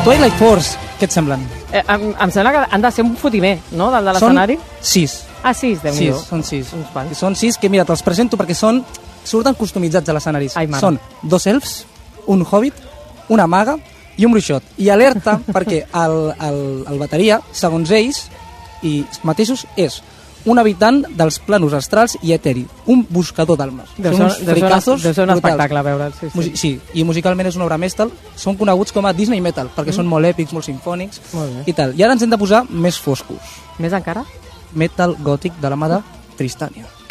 Twilight Force, què et semblen? Em sembla que han de ser un fotimer, no?, del de l'escenari. Són 6. Ah, 6, Déu-n'hi-do. Són 6. Uns quants. Són 6 que, mira, te'ls presento perquè surten customitzats a l'escenaris. Ai, mare. Són 2 elfs, un hobbit, una maga i un bruixot. I alerta perquè el bateria, segons ells i mateixos, és un habitant dels planos astrals i eteri, un buscador d'almes. Deu ser un espectacle veure'l, sí. Sí, i musicalment és una obra mestra. Són coneguts com a Disney Metal, perquè són molt èpics, molt simfònics i tal. I ara ens hem de posar més foscos. Més encara? Metal gòtic de la mà de Tristània.